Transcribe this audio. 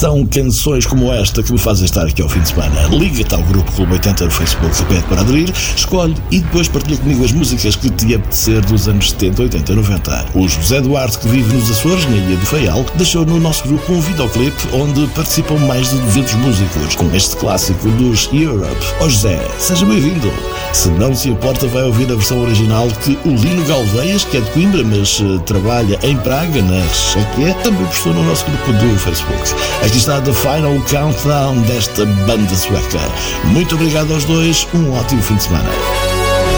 São canções como esta que me fazem estar aqui ao fim de semana. Liga-te ao grupo Clube 80 no Facebook, pede para aderir, escolhe e depois partilha comigo as músicas que te apetecer dos anos 70, 80 e 90. O José Duarte, que vive nos Açores, na Ilha do Faial, deixou no nosso grupo um videoclipe onde participam mais de 200 músicos, com este clássico dos Europe. Ó José, seja bem-vindo. Se não se importa, vai ouvir a versão original que o Lino Galveias, que é de Coimbra, mas trabalha em Praga, na Chequia, também postou no nosso grupo do Facebook. Aqui está The Final Countdown desta banda sueca. Muito obrigado aos dois, um ótimo fim de semana.